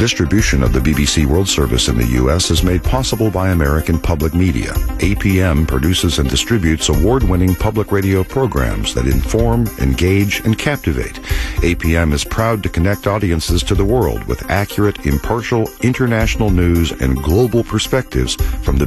Distribution of the BBC World Service in the U.S. is made possible by American Public Media. APM produces and distributes award-winning public radio programs that inform, engage, and captivate. APM is proud to connect audiences to the world with accurate, impartial, international news and global perspectives from the